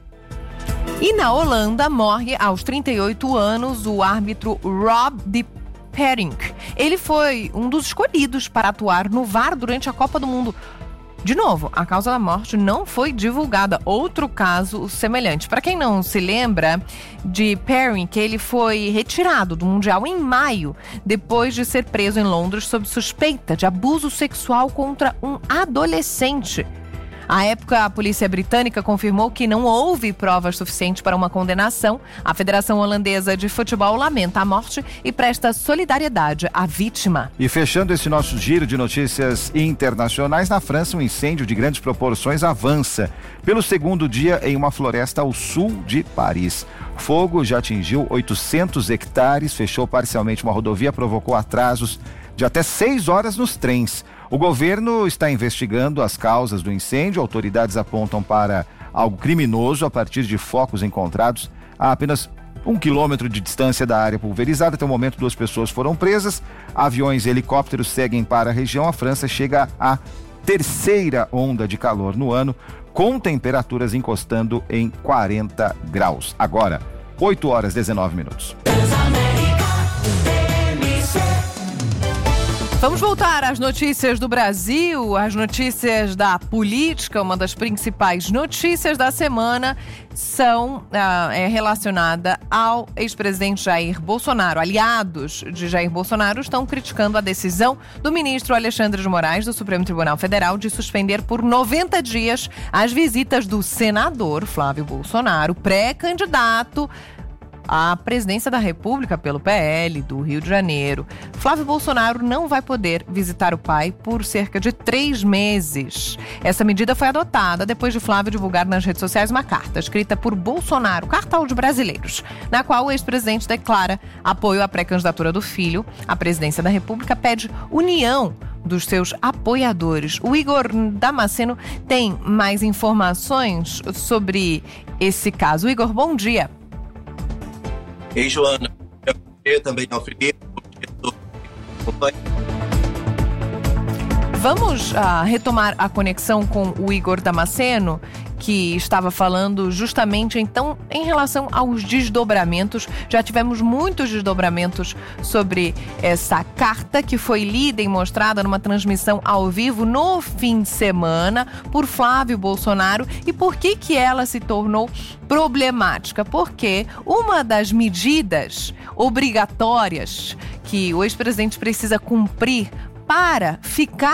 E na Holanda, morre aos trinta e oito anos o árbitro Rob de Perink. Ele foi um dos escolhidos para atuar no V A R durante a Copa do Mundo. De novo, a causa da morte não foi divulgada. Outro caso semelhante. Para quem não se lembra de Perink, ele foi retirado do Mundial em maio, depois de ser preso em Londres sob suspeita de abuso sexual contra um adolescente. À época, a polícia britânica confirmou que não houve provas suficientes para uma condenação. A Federação Holandesa de Futebol lamenta a morte e presta solidariedade à vítima. E fechando esse nosso giro de notícias internacionais, na França, um incêndio de grandes proporções avança pelo segundo dia em uma floresta ao sul de Paris. Fogo já atingiu oitocentos hectares, fechou parcialmente uma rodovia, provocou atrasos de até seis horas nos trens. O governo está investigando as causas do incêndio. Autoridades apontam para algo criminoso a partir de focos encontrados a apenas um quilômetro de distância da área pulverizada. Até o momento, duas pessoas foram presas. Aviões e helicópteros seguem para a região. A França chega à terceira onda de calor no ano, com temperaturas encostando em quarenta graus. Agora, oito horas e dezenove minutos. Vamos voltar às notícias do Brasil, às notícias da política. Uma das principais notícias da semana são ah, é relacionada ao ex-presidente Jair Bolsonaro. Aliados de Jair Bolsonaro estão criticando a decisão do ministro Alexandre de Moraes do Supremo Tribunal Federal de suspender por noventa dias as visitas do senador Flávio Bolsonaro, pré-candidato à presidência da República pelo P L do Rio de Janeiro. Flávio Bolsonaro não vai poder visitar o pai por cerca de três meses. Essa medida foi adotada depois de Flávio divulgar nas redes sociais uma carta escrita por Bolsonaro, carta aos brasileiros, na qual o ex-presidente declara apoio à pré-candidatura do filho à presidência da República, pede união dos seus apoiadores. O Igor Damasceno tem mais informações sobre esse caso. Igor, bom dia. Ei, Joana, eu também ao Felipe. Vamos uh, retomar a conexão com o Igor Damasceno, que estava falando justamente então em relação aos desdobramentos. Já tivemos muitos desdobramentos sobre essa carta que foi lida e mostrada numa transmissão ao vivo no fim de semana por Flávio Bolsonaro. E por que que ela se tornou problemática? Porque uma das medidas obrigatórias que o ex-presidente precisa cumprir para ficar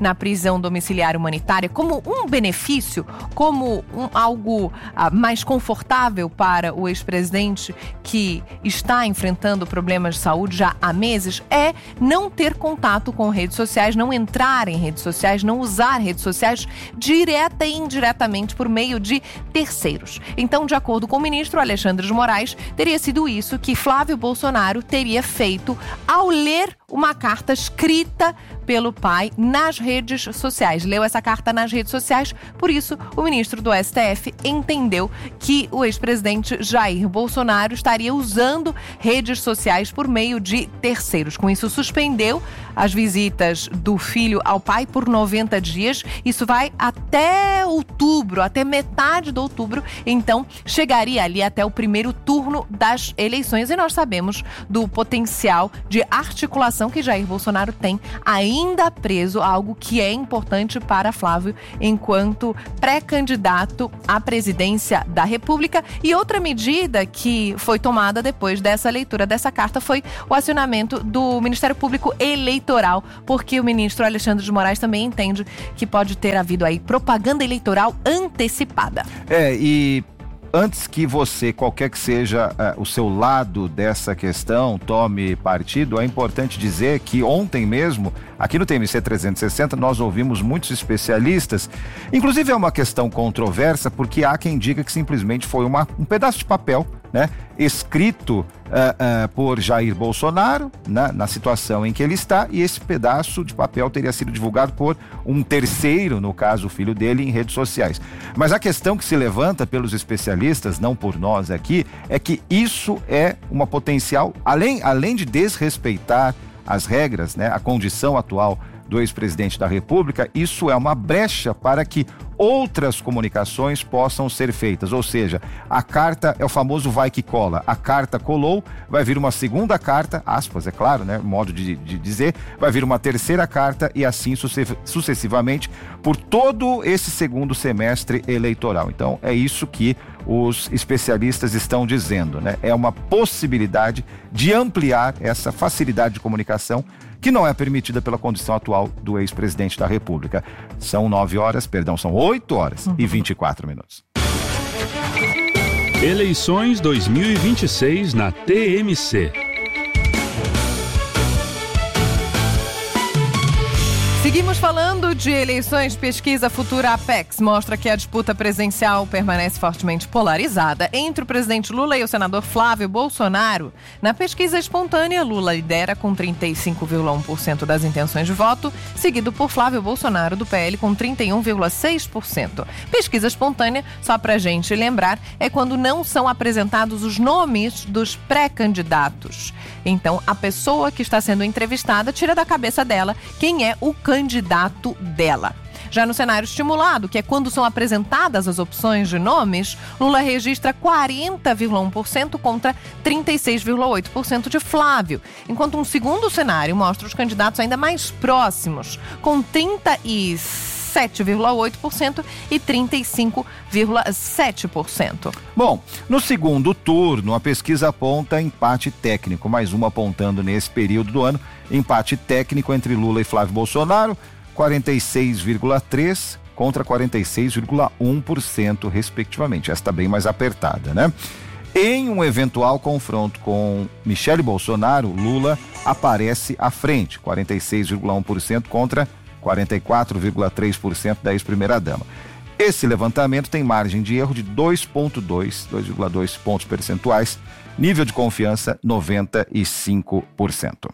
na prisão domiciliar humanitária como um benefício, como um, algo ah, mais confortável para o ex-presidente que está enfrentando problemas de saúde já há meses, é não ter contato com redes sociais, não entrar em redes sociais, não usar redes sociais direta e indiretamente por meio de terceiros. Então, de acordo com o ministro Alexandre de Moraes, teria sido isso que Flávio Bolsonaro teria feito ao ler uma carta escrita pelo pai nas redes sociais. Leu essa carta nas redes sociais, por isso o ministro do S T F entendeu que o ex-presidente Jair Bolsonaro estaria usando redes sociais por meio de terceiros. Com isso, suspendeu as visitas do filho ao pai por noventa dias. Isso vai até outubro, até metade de outubro. Então, chegaria ali até o primeiro turno das eleições. E nós sabemos do potencial de articulação que Jair Bolsonaro tem ainda preso, algo que é importante para Flávio enquanto pré-candidato à presidência da República. E outra medida que foi tomada depois dessa leitura dessa carta foi o acionamento do Ministério Público Eleitoral, porque o ministro Alexandre de Moraes também entende que pode ter havido aí propaganda eleitoral antecipada. É, e antes que você, qualquer que seja uh, o seu lado dessa questão, tome partido, é importante dizer que ontem mesmo, aqui no T M C trezentos e sessenta, nós ouvimos muitos especialistas. Inclusive é uma questão controversa, porque há quem diga que simplesmente foi uma, um pedaço de papel, né, escrito uh, uh, por Jair Bolsonaro, né, na situação em que ele está, e esse pedaço de papel teria sido divulgado por um terceiro, no caso o filho dele, em redes sociais. Mas a questão que se levanta pelos especialistas, não por nós aqui, é que isso é uma potencial, além, além de desrespeitar as regras, né, a condição atual do ex-presidente da República, isso é uma brecha para que outras comunicações possam ser feitas. Ou seja, a carta é o famoso vai que cola. A carta colou, vai vir uma segunda carta, aspas, é claro, né, modo de, de dizer, vai vir uma terceira carta e assim sucessivamente por todo esse segundo semestre eleitoral. Então, é isso que os especialistas estão dizendo, né? É uma possibilidade de ampliar essa facilidade de comunicação que não é permitida pela condição atual do ex-presidente da República. São nove horas, perdão, são oito horas uhum. e vinte e quatro minutos. Eleições dois mil e vinte e seis na T M C. Seguimos falando de eleições. Pesquisa Futura Apex mostra que a disputa presidencial permanece fortemente polarizada entre o presidente Lula e o senador Flávio Bolsonaro. Na pesquisa espontânea, Lula lidera com trinta e cinco vírgula um por cento das intenções de voto, seguido por Flávio Bolsonaro do P L com trinta e um vírgula seis por cento. Pesquisa espontânea, só pra gente lembrar, é quando não são apresentados os nomes dos pré-candidatos. Então, a pessoa que está sendo entrevistada tira da cabeça dela quem é o candidato dela. Já no cenário estimulado, que é quando são apresentadas as opções de nomes, Lula registra quarenta vírgula um por cento contra trinta e seis vírgula oito por cento de Flávio, enquanto um segundo cenário mostra os candidatos ainda mais próximos, com trinta e sete vírgula oito por cento e trinta e cinco vírgula sete por cento. Bom, no segundo turno, a pesquisa aponta empate técnico, mais uma apontando nesse período do ano, empate técnico entre Lula e Flávio Bolsonaro, quarenta e seis vírgula três por cento contra quarenta e seis vírgula um por cento, respectivamente. Essa está bem mais apertada, né? Em um eventual confronto com Michele Bolsonaro, Lula aparece à frente, quarenta e seis vírgula um por cento contra quarenta e quatro vírgula três por cento da ex-primeira-dama. Esse levantamento tem margem de erro de dois vírgula dois pontos percentuais, nível de confiança noventa e cinco por cento.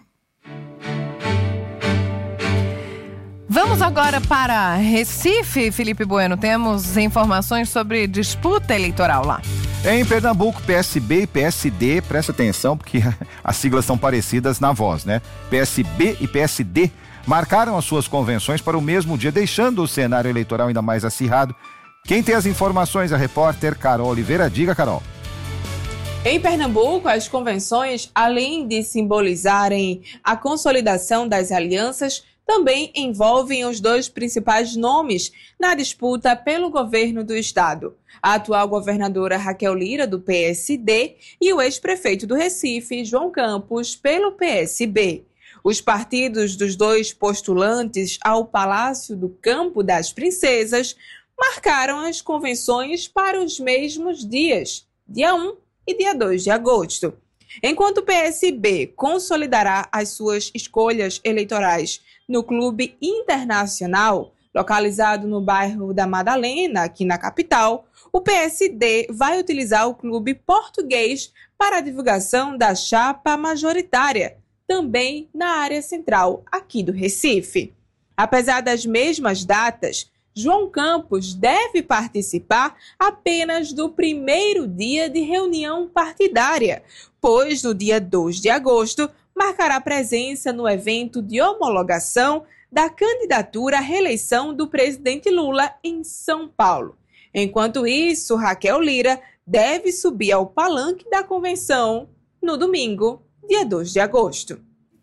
Vamos agora para Recife, Felipe Bueno. Temos informações sobre disputa eleitoral lá. Em Pernambuco, P S B e P S D, presta atenção porque as siglas são parecidas na voz, né? P S B e P S D marcaram as suas convenções para o mesmo dia, deixando o cenário eleitoral ainda mais acirrado. Quem tem as informações é a repórter Carol Oliveira. Diga, Carol. Em Pernambuco, as convenções, além de simbolizarem a consolidação das alianças, também envolvem os dois principais nomes na disputa pelo governo do estado. A atual governadora Raquel Lira, do P S D, e o ex-prefeito do Recife, João Campos, pelo P S B. Os partidos dos dois postulantes ao Palácio do Campo das Princesas marcaram as convenções para os mesmos dias, dia um e dia dois de agosto. Enquanto o P S B consolidará as suas escolhas eleitorais no Clube Internacional, localizado no bairro da Madalena, aqui na capital, o P S D vai utilizar o Clube Português para a divulgação da chapa majoritária, também na área central, aqui do Recife. Apesar das mesmas datas, João Campos deve participar apenas do primeiro dia de reunião partidária, pois no dia dois de agosto marcará presença no evento de homologação da candidatura à reeleição do presidente Lula em São Paulo. Enquanto isso, Raquel Lira deve subir ao palanque da convenção no domingo, dia dois de agosto.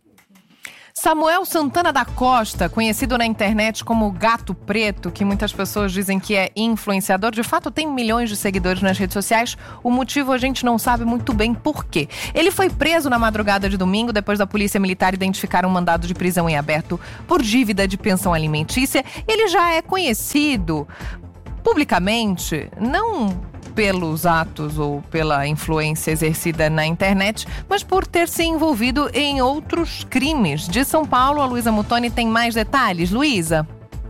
Samuel Santana da Costa, conhecido na internet como Gato Preto, que muitas pessoas dizem que é influenciador, de fato tem milhões de seguidores nas redes sociais. O motivo a gente não sabe muito bem por quê. Ele foi preso na madrugada de domingo, depois da polícia militar identificar um mandado de prisão em aberto por dívida de pensão alimentícia. Ele já é conhecido publicamente, não pelos atos ou pela influência exercida na internet, mas por ter se envolvido em outros crimes. De São Paulo, a Luísa Mutoni tem mais detalhes. Luísa.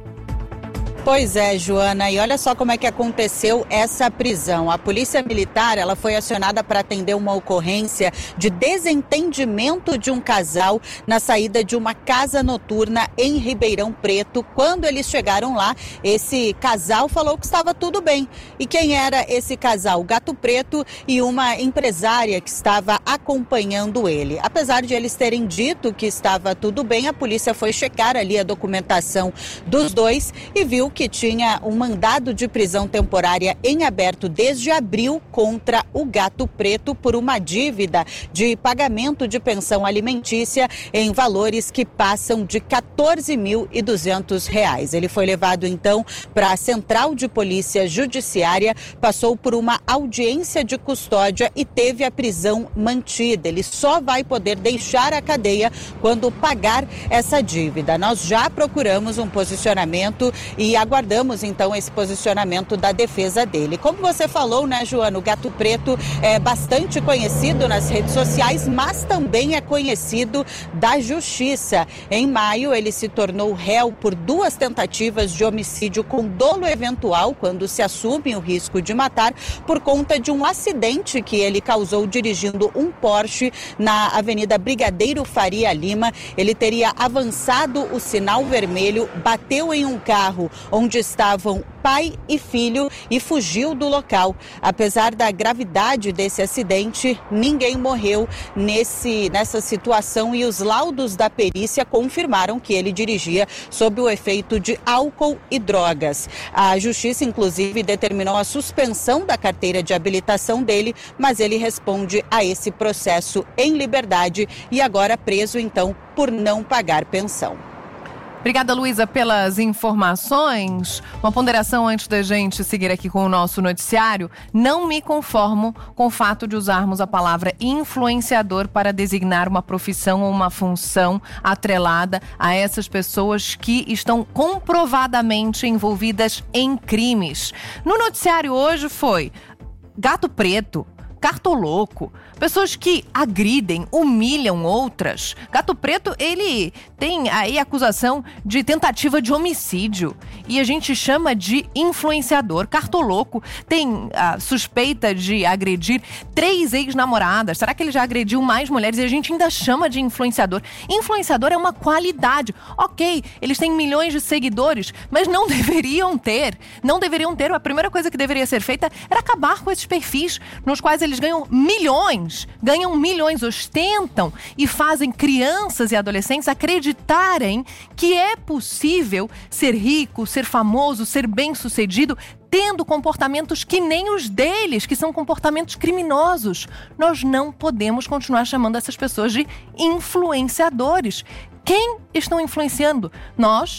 Pois é, Joana, e olha só como é que aconteceu essa prisão. A polícia militar, ela foi acionada para atender uma ocorrência de desentendimento de um casal na saída de uma casa noturna em Ribeirão Preto. Quando eles chegaram lá, esse casal falou que estava tudo bem. E quem era esse casal? Gato Preto e uma empresária que estava acompanhando ele. Apesar de eles terem dito que estava tudo bem, a polícia foi checar ali a documentação dos dois e viu que tinha um mandado de prisão temporária em aberto desde abril contra o Gato Preto por uma dívida de pagamento de pensão alimentícia em valores que passam de quatorze mil e duzentos reais. Ele foi levado então para a Central de Polícia Judiciária, passou por uma audiência de custódia e teve a prisão mantida. Ele só vai poder deixar a cadeia quando pagar essa dívida. Nós já procuramos um posicionamento e aguardamos então esse posicionamento da defesa dele. Como você falou, né, Joana, o Gato Preto é bastante conhecido nas redes sociais, mas também é conhecido da justiça. Em maio, ele se tornou réu por duas tentativas de homicídio com dolo eventual, quando se assume o risco de matar, por conta de um acidente que ele causou dirigindo um Porsche na Avenida Brigadeiro Faria Lima. Ele teria avançado o sinal vermelho, bateu em um carro onde estavam pai e filho e fugiu do local. Apesar da gravidade desse acidente, ninguém morreu nesse, nessa situação e os laudos da perícia confirmaram que ele dirigia sob o efeito de álcool e drogas. A justiça, inclusive, determinou a suspensão da carteira de habilitação dele, mas ele responde a esse processo em liberdade e agora preso, então, por não pagar pensão. Obrigada, Luísa, pelas informações. Uma ponderação antes da gente seguir aqui com o nosso noticiário. Não me conformo com o fato de usarmos a palavra influenciador para designar uma profissão ou uma função atrelada a essas pessoas que estão comprovadamente envolvidas em crimes. No noticiário hoje foi Gato Preto, Cartoloco, pessoas que agridem, humilham outras. Gato Preto, ele tem aí acusação de tentativa de homicídio e a gente chama de influenciador. Cartoloco tem a suspeita de agredir três ex-namoradas. Será que ele já agrediu mais mulheres e a gente ainda chama de influenciador? Influenciador é uma qualidade. Ok, eles têm milhões de seguidores, mas não deveriam ter. Não deveriam ter. A primeira coisa que deveria ser feita era acabar com esses perfis nos quais eles ganham milhões, ganham milhões, ostentam e fazem crianças e adolescentes acreditarem que é possível ser rico, ser famoso, ser bem-sucedido, tendo comportamentos que nem os deles, que são comportamentos criminosos. Nós não podemos continuar chamando essas pessoas de influenciadores. Quem estão influenciando? Nós,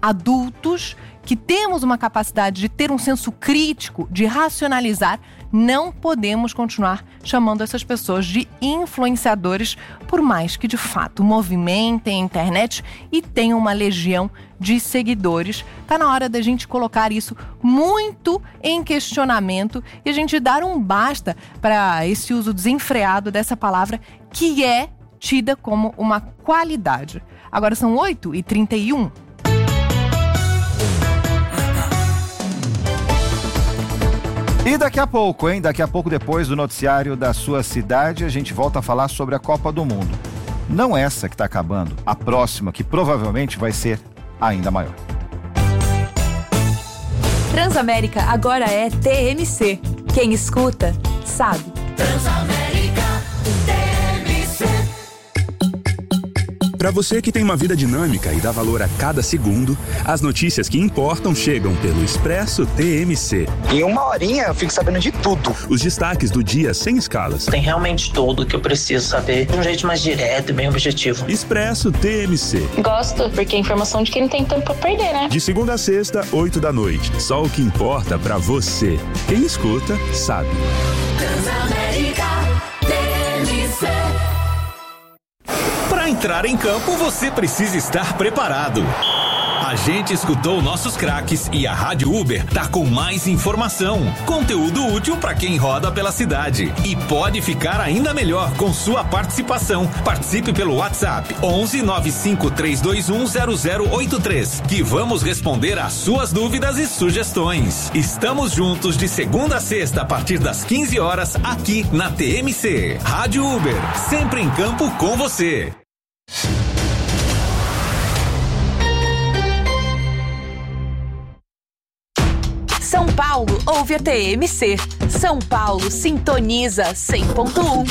adultos que temos uma capacidade de ter um senso crítico, de racionalizar, não podemos continuar chamando essas pessoas de influenciadores, por mais que de fato movimentem a internet e tenham uma legião de seguidores. Tá na hora da gente colocar isso muito em questionamento e a gente dar um basta para esse uso desenfreado dessa palavra que é tida como uma qualidade. Agora são oito e trinta e um. E daqui a pouco, hein? Daqui a pouco, depois do noticiário da sua cidade, a gente volta a falar sobre a Copa do Mundo. Não essa que está acabando, a próxima, que provavelmente vai ser ainda maior. Transamérica agora é T M C. Quem escuta, sabe. Transamérica T M C. Para você que tem uma vida dinâmica e dá valor a cada segundo, as notícias que importam chegam pelo Expresso T M C. Em uma horinha eu fico sabendo de tudo. Os destaques do dia sem escalas. Tem realmente tudo que eu preciso saber de um jeito mais direto e bem objetivo. Expresso T M C. Gosto, porque é informação de quem não tem tempo pra perder, né? De segunda a sexta, oito da noite. Só o que importa pra você. Quem escuta, sabe. Transamérica T M C. Para entrar em campo, você precisa estar preparado. A gente escutou nossos craques e a Rádio Uber tá com mais informação, conteúdo útil para quem roda pela cidade. E pode ficar ainda melhor com sua participação. Participe pelo WhatsApp onze nove cinco três dois um zero zero oito três, que vamos responder às suas dúvidas e sugestões. Estamos juntos de segunda a sexta a partir das quinze horas aqui na T M C. Rádio Uber, sempre em campo com você. São Paulo ouve a T M C. São Paulo sintoniza cem ponto um.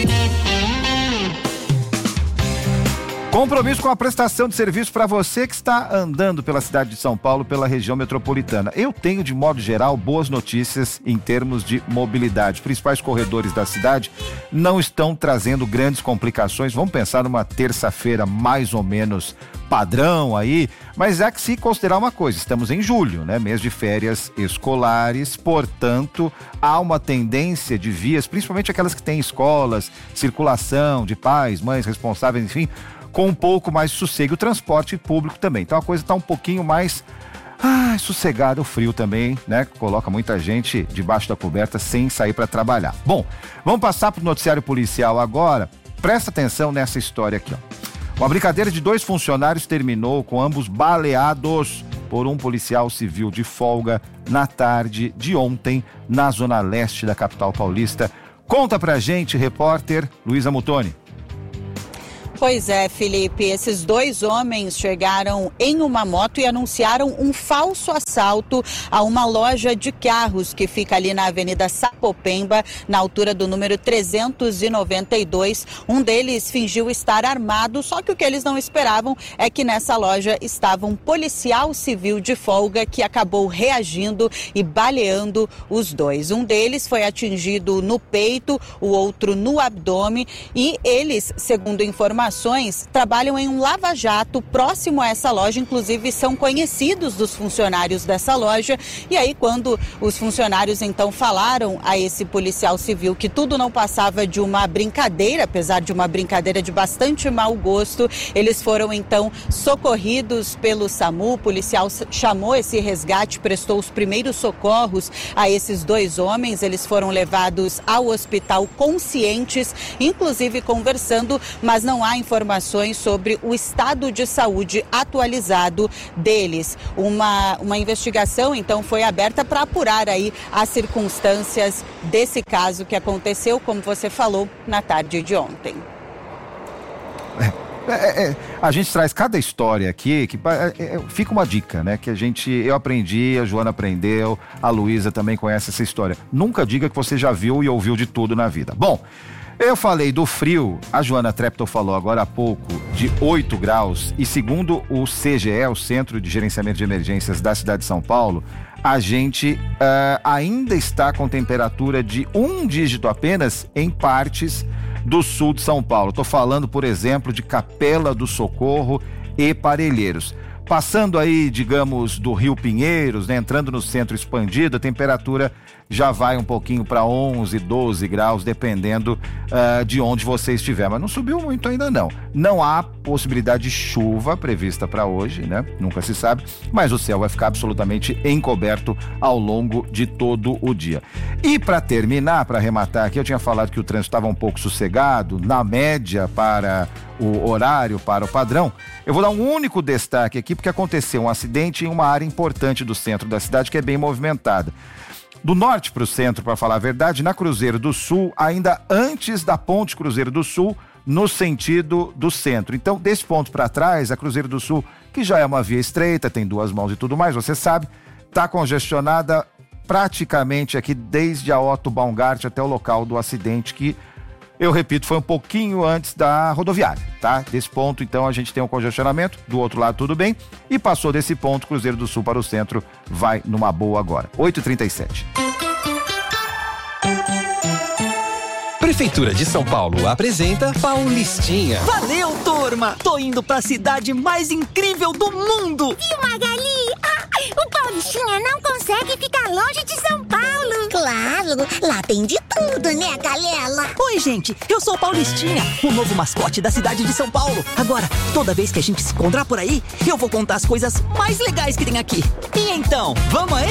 Compromisso com a prestação de serviço para você que está andando pela cidade de São Paulo, pela região metropolitana. Eu tenho, de modo geral, boas notícias em termos de mobilidade. Os principais corredores da cidade não estão trazendo grandes complicações. Vamos pensar numa terça-feira mais ou menos padrão aí, mas há que se considerar uma coisa, estamos em julho, né? Mês de férias escolares, portanto, há uma tendência de vias, principalmente aquelas que têm escolas, circulação de pais, mães responsáveis, enfim, com um pouco mais de sossego, o transporte público também. Então a coisa está um pouquinho mais ah, sossegada, o frio também, né? Coloca muita gente debaixo da coberta sem sair para trabalhar. Bom, vamos passar para o noticiário policial agora. Presta atenção nessa história aqui, ó. Uma brincadeira de dois funcionários terminou com ambos baleados por um policial civil de folga na tarde de ontem, na zona leste da capital paulista. Conta pra gente, repórter Luísa Mutoni. Pois é, Felipe, esses dois homens chegaram em uma moto e anunciaram um falso assalto a uma loja de carros que fica ali na Avenida Sapopemba, na altura do número trezentos e noventa e dois. Um deles fingiu estar armado, só que o que eles não esperavam é que nessa loja estava um policial civil de folga que acabou reagindo e baleando os dois. Um deles foi atingido no peito, o outro no abdômen e eles, segundo informações, trabalham em um lava-jato próximo a essa loja, inclusive são conhecidos dos funcionários dessa loja. E aí, quando os funcionários então falaram a esse policial civil que tudo não passava de uma brincadeira, apesar de uma brincadeira de bastante mau gosto, eles foram então socorridos pelo SAMU. O policial chamou esse resgate, prestou os primeiros socorros a esses dois homens. Eles foram levados ao hospital conscientes, inclusive conversando, mas não há informações sobre o estado de saúde atualizado deles. Uma, uma investigação, então, foi aberta para apurar aí as circunstâncias desse caso que aconteceu, como você falou, na tarde de ontem. É, é, é, a gente traz cada história aqui que é, é, fica uma dica, né? Que a gente, eu aprendi, a Joana aprendeu, a Luísa também conhece essa história. Nunca diga que você já viu e ouviu de tudo na vida. Bom, eu falei do frio, a Joana Treptow falou agora há pouco de oito graus e segundo o C G E, o Centro de Gerenciamento de Emergências da cidade de São Paulo, a gente uh, ainda está com temperatura de um dígito apenas em partes do sul de São Paulo. Estou falando, por exemplo, de Capela do Socorro e Parelheiros. Passando aí, digamos, do Rio Pinheiros, né, entrando no centro expandido, a temperatura já vai um pouquinho para onze, doze graus, dependendo uh, de onde você estiver. Mas não subiu muito ainda não. Não há possibilidade de chuva prevista para hoje, né? Nunca se sabe. Mas o céu vai ficar absolutamente encoberto ao longo de todo o dia. E para terminar, para arrematar aqui, eu tinha falado que o trânsito estava um pouco sossegado, na média para o horário, para o padrão. Eu vou dar um único destaque aqui, porque aconteceu um acidente em uma área importante do centro da cidade, que é bem movimentada. Do norte para o centro, para falar a verdade, na Cruzeiro do Sul, ainda antes da ponte Cruzeiro do Sul, no sentido do centro. Então, desse ponto para trás, a Cruzeiro do Sul, que já é uma via estreita, tem duas mãos e tudo mais, você sabe, está congestionada praticamente aqui desde a Otto Baumgart até o local do acidente, que, eu repito, foi um pouquinho antes da rodoviária, tá? Desse ponto, então, a gente tem um congestionamento, do outro lado tudo bem, e passou desse ponto, Cruzeiro do Sul para o centro, vai numa boa agora. oito e trinta e sete. Prefeitura de São Paulo apresenta Paulistinha. Valeu, turma! Tô indo pra cidade mais incrível do mundo! Viu, Magali? Ah, o Paulistinha não consegue ficar longe de São Paulo. Claro, lá tem de tudo, né, galera? Oi, gente, eu sou o Paulistinha, o novo mascote da cidade de São Paulo. Agora, toda vez que a gente se encontrar por aí, eu vou contar as coisas mais legais que tem aqui. E então, vamos aí?